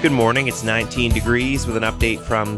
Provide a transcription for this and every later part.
Good morning, it's 19 degrees with an update from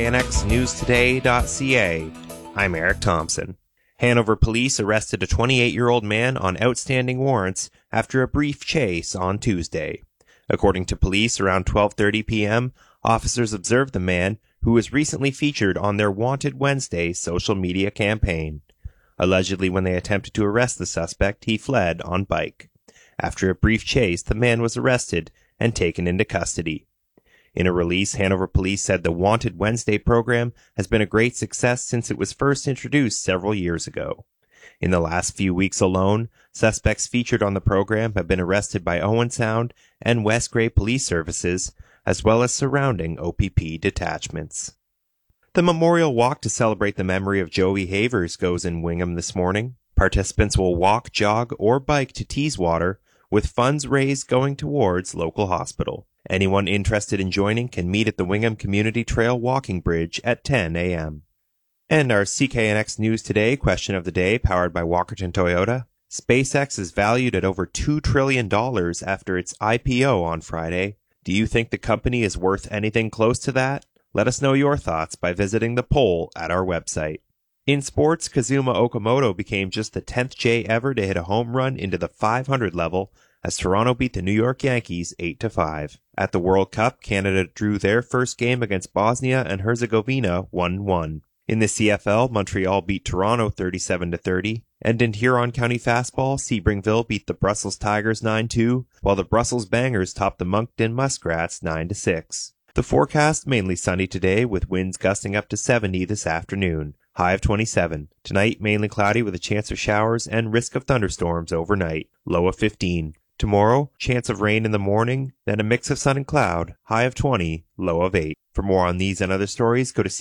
cknxnewstoday.ca. I'm Eric Thompson. Hanover police arrested a 28-year-old man on outstanding warrants after a brief chase on Tuesday. According to police, around 12:30 p.m., officers observed the man, who was recently featured on their Wanted Wednesday social media campaign. Allegedly, when they attempted to arrest the suspect, he fled on bike. After a brief chase, the man was arrested and taken into custody. In a release, Hanover Police said the Wanted Wednesday program has been a great success since it was first introduced several years ago. In the last few weeks alone, suspects featured on the program have been arrested by Owen Sound and West Grey Police Services, as well as surrounding OPP detachments. The memorial walk to celebrate the memory of Joey Havers goes in Wingham this morning. Participants will walk, jog, or bike to Teeswater, with funds raised going towards local hospital. Anyone interested in joining can meet at the Wingham Community Trail Walking Bridge at 10 a.m. And our CKNX News Today question of the day, powered by Walkerton Toyota. SpaceX is valued at over $2 trillion after its IPO on Friday. Do you think the company is worth anything close to that? Let us know your thoughts by visiting the poll at our website. In sports, Kazuma Okamoto became just the 10th J ever to hit a home run into the 500 level as Toronto beat the New York Yankees 8-5. At the World Cup, Canada drew their first game against Bosnia and Herzegovina 1-1. In the CFL, Montreal beat Toronto 37-30, and in Huron County Fastball, Sebringville beat the Brussels Tigers 9-2, while the Brussels Bangers topped the Moncton Muskrats 9-6. The forecast, mainly sunny today with winds gusting up to 70 this afternoon. High of 27. Tonight, mainly cloudy with a chance of showers and risk of thunderstorms overnight. Low of 15. Tomorrow, chance of rain in the morning, then a mix of sun and cloud. High of 20. Low of 8. For more on these and other stories, go to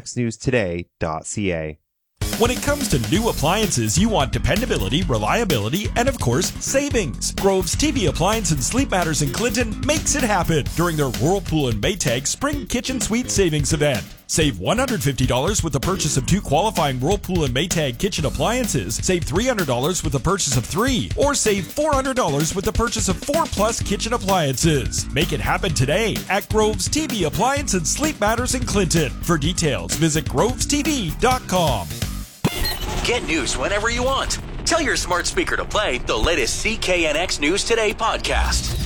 cknxnewstoday.ca. When it comes to new appliances, you want dependability, reliability, and of course, savings. Grove's TV Appliance and Sleep Matters in Clinton makes it happen during their Whirlpool and Maytag Spring Kitchen Suite Savings Event. Save $150 with the purchase of 2 qualifying Whirlpool and Maytag kitchen appliances. Save $300 with the purchase of 3. Or save $400 with the purchase of 4+ kitchen appliances. Make it happen today at Grove's TV Appliance and Sleep Matters in Clinton. For details, visit grovestv.com. Get news whenever you want. Tell your smart speaker to play the latest CKNX News Today podcast.